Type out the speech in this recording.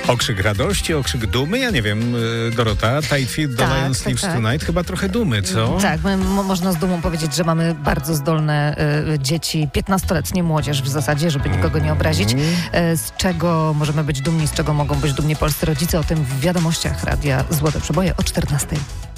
Okrzyk radości, okrzyk dumy? Ja nie wiem, Dorota, Tight Fit do Lion Sleeps Tonight, chyba trochę dumy, co? Tak, można z dumą powiedzieć, że mamy bardzo zdolne dzieci, 15-letnie młodzież w zasadzie, żeby nikogo nie obrazić. Z czego możemy być dumni, z czego mogą być dumni polscy rodzice? O tym w wiadomościach Radia Złote Przeboje o 14:00.